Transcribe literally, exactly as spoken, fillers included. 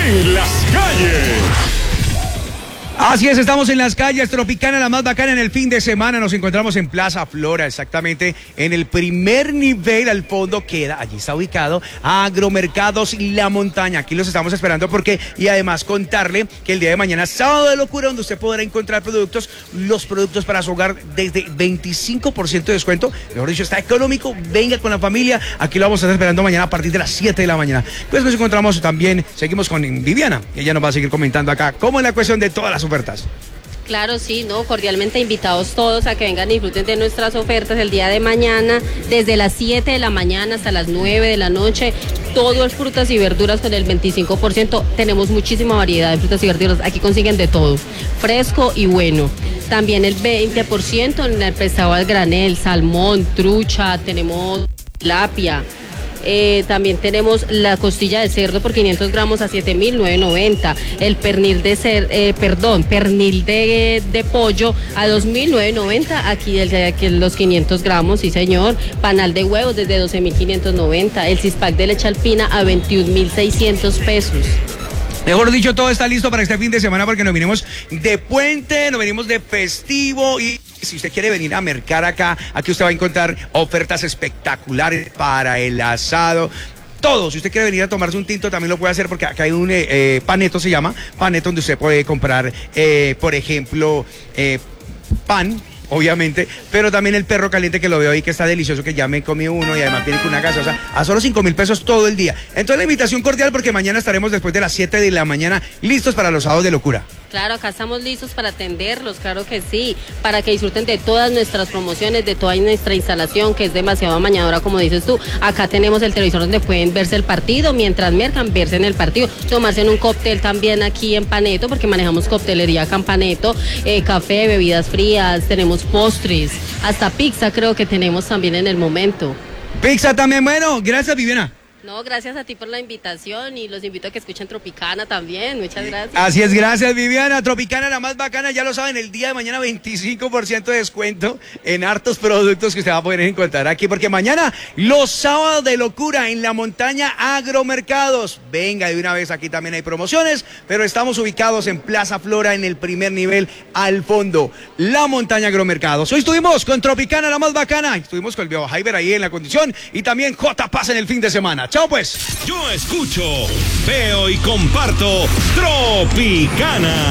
en las calles. Así es, estamos en las calles, Tropicana, la más bacana en el fin de semana. Nos encontramos en Plaza Flora, exactamente en el primer nivel. Al fondo queda, allí está ubicado Agromercados y La Montaña. Aquí los estamos esperando porque, y además contarle que el día de mañana, sábado de locura, donde usted podrá encontrar productos, los productos para su hogar desde veinticinco por ciento de descuento. Mejor dicho, está económico. Venga con la familia. Aquí lo vamos a estar esperando mañana a partir de las siete de la mañana. Pues nos encontramos también, seguimos con Viviana. Ella nos va a seguir comentando acá cómo es la cuestión de todas las ofertas. Claro, sí, ¿no? Cordialmente invitados todos a que vengan y disfruten de nuestras ofertas el día de mañana, desde las siete de la mañana hasta las nueve de la noche. Todo es frutas y verduras con el veinticinco por ciento. Tenemos muchísima variedad de frutas y verduras. Aquí consiguen de todo, fresco y bueno. También el veinte por ciento en el pescado al granel, salmón, trucha, tenemos tilapia. Eh, también tenemos la costilla de cerdo por quinientos gramos a siete mil novecientos noventa. El pernil de cer, eh, perdón, pernil de, de pollo a dos mil novecientos noventa. Aquí, el, aquí los quinientos gramos, sí señor. Panal de huevos desde doce mil quinientos noventa. El cispac de leche alpina a veintiún mil seiscientos pesos. Mejor dicho, todo está listo para este fin de semana porque nos venimos de puente, nos venimos de festivo y si usted quiere venir a mercar acá, aquí usted va a encontrar ofertas espectaculares para el asado. Todo, si usted quiere venir a tomarse un tinto también lo puede hacer porque acá hay un eh, paneto, se llama, paneto donde usted puede comprar, eh, por ejemplo, eh, pan. Obviamente, pero también el perro caliente que lo veo ahí que está delicioso, que ya me comí uno y además viene con una gaseosa a solo cinco mil pesos todo el día. Entonces la invitación cordial porque mañana estaremos después de las siete de la mañana listos para los sábados de locura. Claro, acá estamos listos para atenderlos, claro que sí, para que disfruten de todas nuestras promociones, de toda nuestra instalación que es demasiado amañadora como dices tú. Acá tenemos el televisor donde pueden verse el partido, mientras mercan, verse en el partido, tomarse en un cóctel también aquí en Paneto, porque manejamos coctelería acá en Paneto, eh, café, bebidas frías, tenemos postres, hasta pizza creo que tenemos también en el momento. Pizza también, bueno, gracias Viviana. No, gracias a ti por la invitación y los invito a que escuchen Tropicana también, muchas gracias. Así es, gracias Viviana, Tropicana la más bacana, ya lo saben, el día de mañana veinticinco por ciento de descuento en hartos productos que usted va a poder encontrar aquí, porque mañana los sábados de locura en La Montaña Agromercados. Venga, de una vez aquí también hay promociones, pero estamos ubicados en Plaza Flora en el primer nivel al fondo, La Montaña Agromercados. Hoy estuvimos con Tropicana la más bacana, estuvimos con el Bio Jaiber ahí en la condición y también J Paz en el fin de semana. Chao pues. Yo escucho, veo y comparto Tropicana.